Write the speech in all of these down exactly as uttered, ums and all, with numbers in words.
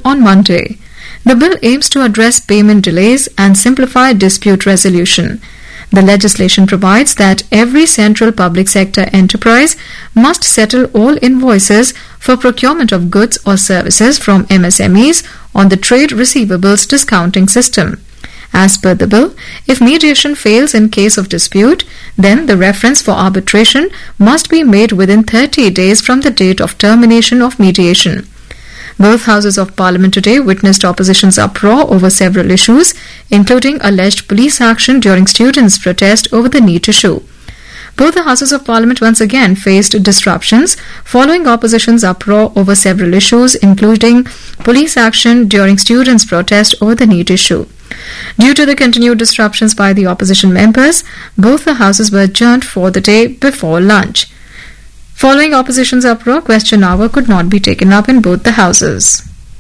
on Monday. The bill aims to address payment delays and simplify dispute resolution. The legislation provides that every central public sector enterprise must settle all invoices for procurement of goods or services from M S M Es on the Trade Receivables Discounting System. As per the bill, if mediation fails in case of dispute, then the reference for arbitration must be made within thirty days from the date of termination of mediation. Both houses of parliament today witnessed opposition's uproar over several issues, including alleged police action during students' protest over the NEET issue. Both the houses of parliament once again faced disruptions following opposition's uproar over several issues, including police action during students' protest over the NEET issue. Due to the continued disruptions by the opposition members, both the houses were adjourned for the day before lunch. Following opposition's uproar, question hour could not be taken up in both the houses.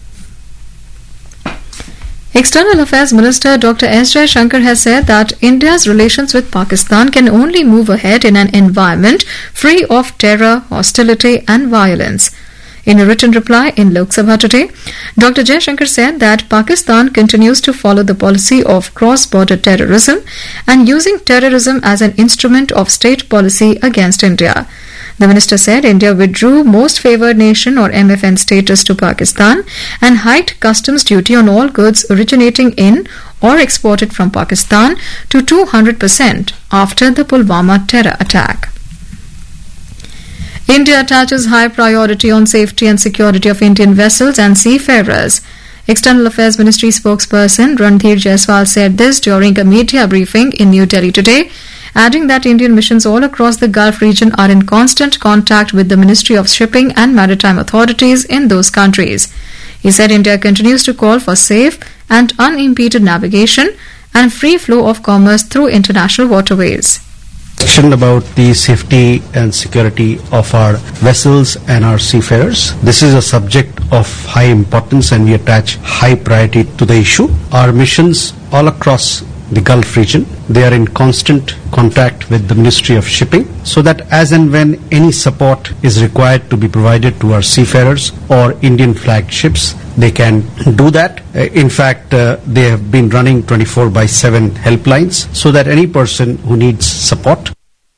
External Affairs Minister Doctor S Jaishankar has said that India's relations with Pakistan can only move ahead in an environment free of terror, hostility and violence. In a written reply in Lok Sabha today, Doctor Jaishankar said that Pakistan continues to follow the policy of cross-border terrorism and using terrorism as an instrument of state policy against India. The minister said India withdrew Most Favoured Nation or M F N status to Pakistan and hiked customs duty on all goods originating in or exported from Pakistan to two hundred percent after the Pulwama terror attack. India attaches high priority on safety and security of Indian vessels and seafarers. External Affairs Ministry spokesperson Randhir Jaiswal said this during a media briefing in New Delhi today, adding that Indian missions all across the Gulf region are in constant contact with the Ministry of Shipping and Maritime authorities in those countries. He said India continues to call for safe and unimpeded navigation and free flow of commerce through international waterways. About the safety and security of our vessels and our seafarers. This is a subject of high importance and we attach high priority to the issue. Our missions all across the Gulf region, they are in constant contact with the Ministry of Shipping so that as and when any support is required to be provided to our seafarers or Indian flagged ships, they can do that. Uh, in fact, uh, they have been running twenty-four by seven helplines so that any person who needs support.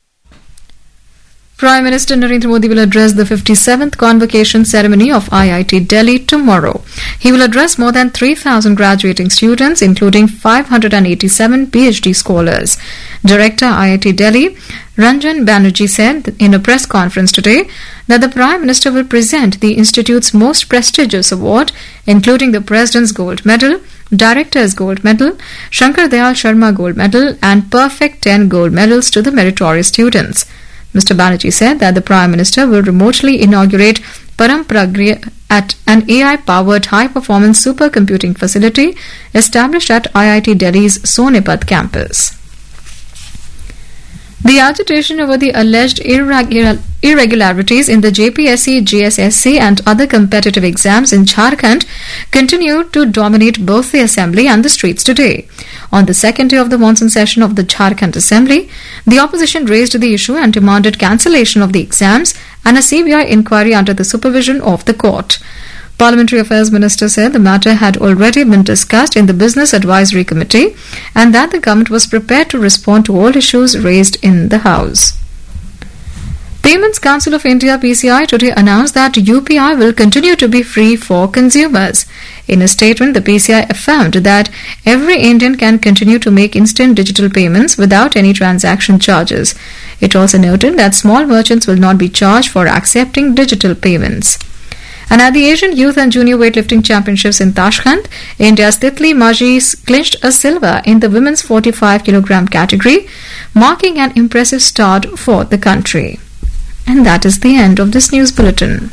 Prime Minister Narendra Modi will address the fifty-seventh convocation ceremony of I I T Delhi tomorrow. He will address more than three thousand graduating students, including five hundred eighty-seven PhD scholars. Director I I T Delhi, Ranjan Banerjee, said in a press conference today that the Prime Minister will present the institute's most prestigious award, including the President's Gold Medal, Director's Gold Medal, Shankar Dayal Sharma Gold Medal and Perfect ten Gold Medals to the meritorious students. Mister Banerjee said that the Prime Minister will remotely inaugurate Param Pragya at an A I-powered high-performance supercomputing facility established at I I T Delhi's Sonipat campus. The agitation over the alleged irregular irregularities in the J P S C, G S S C and other competitive exams in Jharkhand continued to dominate both the Assembly and the streets today. On the second day of the monsoon session of the Jharkhand Assembly, the opposition raised the issue and demanded cancellation of the exams and a C B I inquiry under the supervision of the court. Parliamentary Affairs Minister said the matter had already been discussed in the Business Advisory Committee and that the government was prepared to respond to all issues raised in the House. Payments Council of India P C I today announced that U P I will continue to be free for consumers. In a statement, the P C I affirmed that every Indian can continue to make instant digital payments without any transaction charges. It also noted that small merchants will not be charged for accepting digital payments. And at the Asian Youth and Junior Weightlifting Championships in Tashkent, India's Titli Maji clinched a silver in the women's forty-five kilogram category, marking an impressive start for the country. And that is the end of this news bulletin.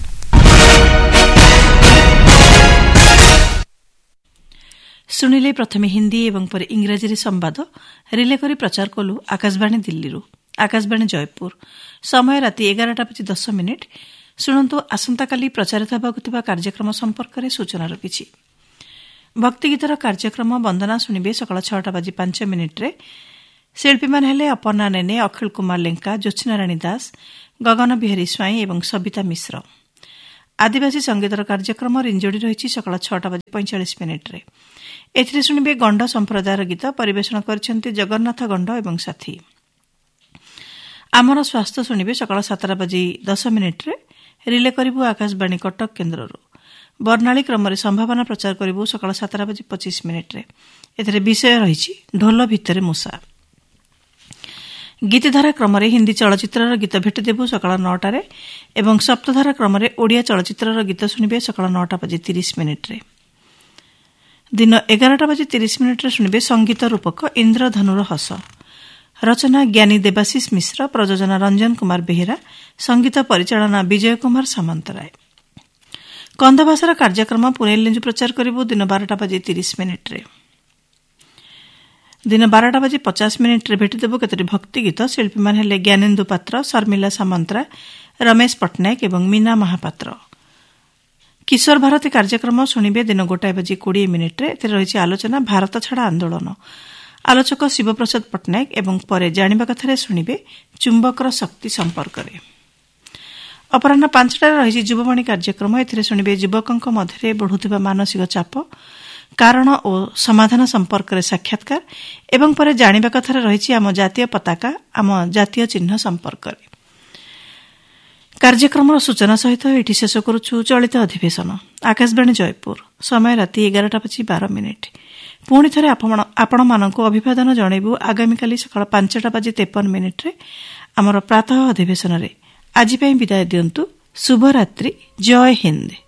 ଶୁଣିଲେ ପ୍ରଥମେ ହିନ୍ଦୀ ଏବଂ ପରେ ଇଂରାଜୀରେ ସମ୍ବାଦ relay କରି ପ୍ରଚାର କଲୁ ଆକାଶବାଣୀ ଦିଲ୍ଲୀରୁ ଆକାଶବାଣୀ ଜୟପୁର ସମୟ ରାତି ଏଗାରଟା ବାଜି ଦଶ ମିନିଟ୍ ଶୁଣନ୍ତୁ ଆସନ୍ତାକାଲି ପ୍ରଚାରିତ ହେବାକୁ ଥିବା କାର୍ଯ୍ୟକ୍ରମ ସମ୍ପର୍କରେ ସୂଚନା ରଖିଛି ଭକ୍ତିଗୀତର କାର୍ଯ୍ୟକ୍ରମ ବନ୍ଦନା ଶୁଣିବେ ସକାଳ ଛଅଟା ବାଜି ପାଞ୍ଚ ମିନିଟ୍ରେ ଶିଳ୍ପୀମାନେ ହେଲେ ଅପର୍ଣ୍ଣା ନେନେ ଅଖିଳ କୁମାର ଲେଙ୍କା ଜ୍ୟୋତ୍ସ୍ନାରାଣୀ ଦାସ ଗଗନ ବିହାରୀ ସ୍ୱାଇଁ ଏବଂ ସବିତା ମିଶ୍ର ଆଦିବାସୀ ସଙ୍ଗୀତର କାର୍ଯ୍ୟକ୍ରମ ରିଞ୍ଜୋଡ଼ି ରହିଛି ସକାଳ ଛଅଟା ବାଜି ପଇଁଚାଳିଶ ମିନିଟ୍ରେ। ଏଥିରେ ଶୁଣିବେ ଗଣ୍ଡ ସମ୍ପ୍ରଦାୟର ଗୀତ ପରିବେଷଣ କରିଛନ୍ତି ଜଗନ୍ନାଥ ଗଣ୍ଡ ଏବଂ ସାଥୀ। ଆମର ସ୍ୱାସ୍ଥ୍ୟ ଶୁଣିବେ ସକାଳ ସାତଟା ବାଜି ଦଶ ମିନିଟ୍ରେ। ରିଲେ କରିବୁ ଆକାଶବାଣୀ କଟକ କେନ୍ଦ୍ରରୁ। ବର୍ଣ୍ଣାଳୀ କ୍ରମରେ ସମ୍ଭାବନା ପ୍ରଚାର କରିବୁ ସକାଳ ସାତଟା ବାଜି ପଚିଶ ମିନିଟ୍ରେ। ଏଥିରେ ବିଷୟ ରହିଛି ଢୋଲ ଭିତରେ ମୂଷା। ଗୀତିଧାରା କ୍ରମରେ ହିନ୍ଦୀ ଚଳଚ୍ଚିତ୍ରର ଗୀତ ଭେଟିଦେବୁ ସକାଳ ନଅଟାରେ ଏବଂ ସପ୍ତଧାରା କ୍ରମରେ ଓଡ଼ିଆ ଚଳଚ୍ଚିତ୍ରର ଗୀତ ଶୁଣିବେ ସକାଳ ନଅଟା ବାଜି ତିରିଶ ମିନିଟ୍ରେ। ଦିନ ଏଗାରଟା ବାଜି ତିରିଶ ମିନିଟ୍ରେ ଶୁଣିବେ ସଙ୍ଗୀତ ରୂପକ ଇନ୍ଦ୍ରଧନୁର ହସ। ରଚନା ଜ୍ଞାନୀ ଦେବାଶିଷ ମିଶ୍ର, ପ୍ରଯୋଜନା ରଞ୍ଜନ କୁମାର ବେହେରା, ସଙ୍ଗୀତ ପରିଚାଳନା ବିଜୟ କୁମାର ସାମନ୍ତରାୟ। କନ୍ଧଭାଷାର କାର୍ଯ୍ୟକ୍ରମ ପୁନେଲିଞ୍ଜୁ ପ୍ରଚାର କରିବୁ ଦିନ ବାରଟା ବାଜି ତିରିଶ ମିନିଟ୍ରେ। ଦିନ ବାରଟା ବାଜି ପଚାଶ ମିନିଟ୍ରେ ଭେଟିଦେବୁ କେତୋଟି ଭକ୍ତିଗୀତ। ଶିଳ୍ପୀମାନେ ହେଲେ ଜ୍ଞାନେନ୍ଦୁ ପାତ୍ର, ଶର୍ମିଲା ସାମନ୍ତରାୟ, ରମେଶ ପଟ୍ଟନାୟକ ଏବଂ ମୀନା ମହାପାତ୍ର। କିଶୋର ଭାରତୀ କାର୍ଯ୍ୟକ୍ରମ ଶୁଣିବେ ଦିନ ଗୋଟାଏ ବାଜି କୋଡ଼ିଏ ମିନିଟ୍ରେ। ଏଥିରେ ରହିଛି ଆଲୋଚନା ଭାରତ ଛାଡ଼ ଆନ୍ଦୋଳନ। ଆଲୋଚକ ଶିବପ୍ରସାଦ ପଟ୍ଟନାୟକ ଏବଂ ପରେ ଜାଣିବା କଥାରେ ଶୁଣିବେ ଚୁମ୍ବକର ଶକ୍ତି ସମ୍ପର୍କରେ। ଅପରାହ୍ନ ପାଞ୍ଚଟାରେ ରହିଛି ଯୁବବାଣୀ କାର୍ଯ୍ୟକ୍ରମ। ଏଥିରେ ଶୁଣିବେ ଯୁବକଙ୍କ ମଧ୍ୟରେ ବଢ଼ୁଥିବା ମାନସିକ ଚାପ, କାରଣ ଓ ସମାଧାନ ସମ୍ପର୍କରେ ସାକ୍ଷାତକାର ଏବଂ ପରେ ଜାଣିବା କଥାରେ ରହିଛି ଆମ ଜାତୀୟ ପତାକା, ଆମ ଜାତୀୟ ଚିହ୍ନ ସମ୍ପର୍କରେ। କାର୍ଯ୍ୟକ୍ରମର ସୂଚନା ସହିତ ଏଠି ଶେଷ କରୁଛୁ ଚଳିତ ଅଧିବେଶନ। ଆକାଶବାଣୀ ଜୟପୁର, ସମୟ ରାତି ଏଗାରଟା ବାଜି ବାର ମିନିଟ୍। ପୁଣି ଥରେ ଆପଣମାନଙ୍କୁ ଅଭିବାଦନ ଜଣାଇବୁ ଆଗାମୀକାଲି ସକାଳ ପାଞ୍ଚଟା ବାଜି ତେପନ ମିନିଟ୍ରେ ଆମର ପ୍ରାତଃ ଅଧିବେଶନରେ। ଆଜି ପାଇଁ ବିଦାୟ ଦିଅନ୍ତୁ। ଶୁଭରାତ୍ରି। ଜୟ ହିନ୍ଦ।